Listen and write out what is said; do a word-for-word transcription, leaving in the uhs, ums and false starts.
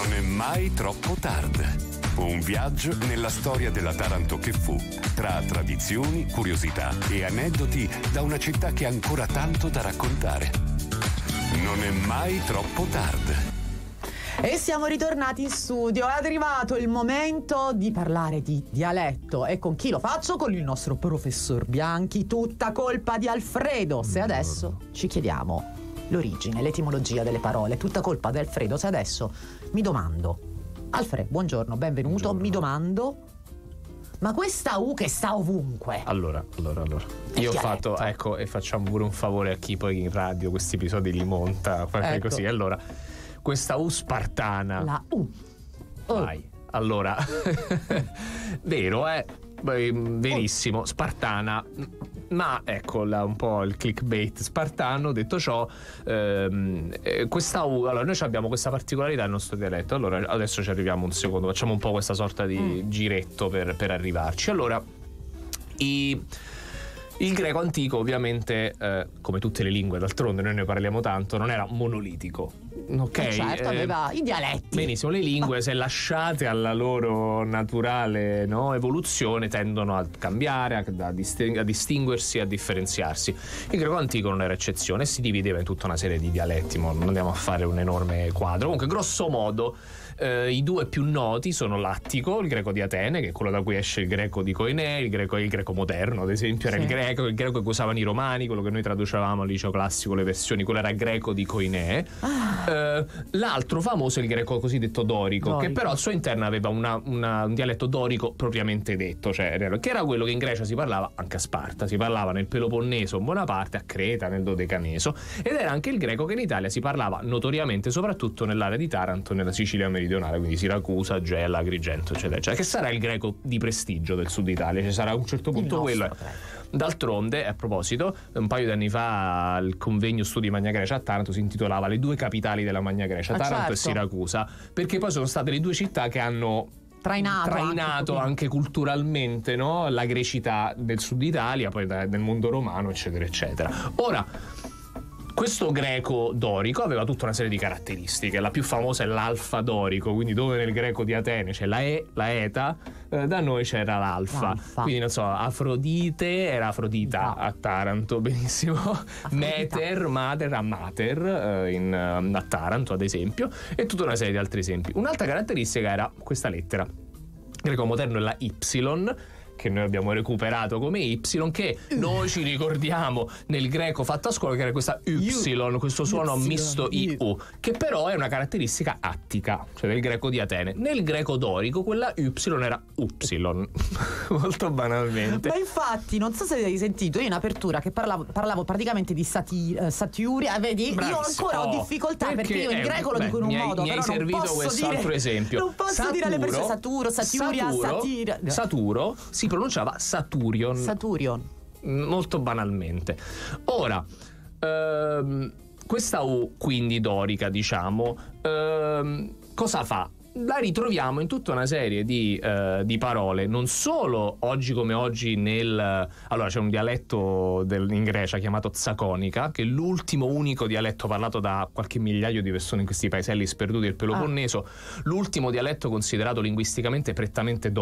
Non è mai troppo tardi. Un viaggio nella storia della Taranto che fu, tra tradizioni, curiosità e aneddoti da una città che ha ancora tanto da raccontare. Non è mai troppo tardi. E siamo ritornati in studio. È arrivato il momento di parlare di dialetto. E con chi lo faccio? Con il nostro professor Bianchi. Tutta colpa di Alfredo. Se adesso ci chiediamo l'origine, l'etimologia delle parole, tutta colpa di Alfredo. Se adesso mi domando, Alfredo, buongiorno, benvenuto. Buongiorno. Mi domando, ma questa U che sta ovunque? Allora, allora, allora. Io ho fatto, ecco, e facciamo pure un favore a chi poi in radio questi episodi li monta, qualche ecco. così. Allora, questa U spartana. La U. Oh. Vai. Allora, vero, eh? Verissimo, spartana. Ma ecco la, un po' il clickbait spartano. Detto ciò, ehm, eh, questa U, allora noi abbiamo questa particolarità nel nostro dialetto. Allora adesso ci arriviamo un secondo, facciamo un po' questa sorta di mm. giretto per, per arrivarci. Allora, i il greco antico ovviamente, eh, come tutte le lingue, d'altronde noi ne parliamo tanto, non era monolitico, ok? Eh certo, aveva eh, i dialetti. Benissimo, le lingue se lasciate alla loro naturale, no, evoluzione tendono a cambiare, a, a, disting- a distinguersi, a differenziarsi. Il greco antico non era eccezione, si divideva in tutta una serie di dialetti, ma non andiamo a fare un enorme quadro. Comunque grosso modo Uh, i due più noti sono l'attico, il greco di Atene, che è quello da cui esce il greco di Koine, il greco, il greco moderno, ad esempio, era sì. il greco, il greco che usavano i romani, quello che noi traducevamo al liceo classico, le versioni, quello era greco di Koine. Ah. Uh, l'altro famoso è il greco cosiddetto dorico, dorico, che però al suo interno aveva una, una, un dialetto dorico propriamente detto, cioè che era quello che in Grecia si parlava anche a Sparta, si parlava nel Peloponneso in buona parte, a Creta, nel Dodecaneso, ed era anche il greco che in Italia si parlava notoriamente soprattutto nell'area di Taranto, nella Sicilia meridionale, quindi Siracusa, Gela, Agrigento, eccetera, eccetera, che sarà il greco di prestigio del sud Italia, cioè sarà a un certo punto quello. D'altronde, a proposito, un paio di anni fa al convegno studi Magna Grecia a Taranto si intitolava Le due capitali della Magna Grecia, ah, Taranto certo. e Siracusa, perché poi sono state le due città che hanno trainato, trainato anche, anche culturalmente, no? La grecità del sud Italia, poi da, del mondo romano, eccetera, eccetera. Ora, questo greco dorico aveva tutta una serie di caratteristiche. La più famosa è l'alfa dorico, quindi dove nel greco di Atene c'è la E, la eta, eh, da noi c'era l'alfa. l'alfa. Quindi non so, Afrodite era Afrodita ah. a Taranto, benissimo. Afrodita. Meter, mater, a mater eh, in, a Taranto, ad esempio, e tutta una serie di altri esempi. Un'altra caratteristica era questa lettera. Il greco moderno è la Y, che noi abbiamo recuperato come Y, che noi ci ricordiamo nel greco fatto a scuola che era questa Y, y questo suono y, misto I U, che però è una caratteristica attica, cioè del greco di Atene. Nel greco dorico quella Y era Y, molto banalmente. Ma infatti, non so se hai sentito, io in apertura che parlavo, parlavo praticamente di sati, uh, satiuria, vedi? Bravissimo. Io ancora ho difficoltà perché, perché io in greco lo dico in un mi modo, hai, però mi hai servito quest'altro dire, esempio. Non posso Saturo, dire alle persone Saturo, Satiuria, Saturo, Satira. Saturo si pronunciava Saturion. Saturion. Molto banalmente. Ora, ehm, questa U quindi dorica, diciamo, ehm, cosa fa? La ritroviamo in tutta una serie di, eh, di parole, non solo oggi come oggi nel... Allora c'è un dialetto del, in Grecia chiamato Tsakonica, che è l'ultimo unico dialetto parlato da qualche migliaio di persone in questi paeselli sperduti del Peloponneso, ah. l'ultimo dialetto considerato linguisticamente prettamente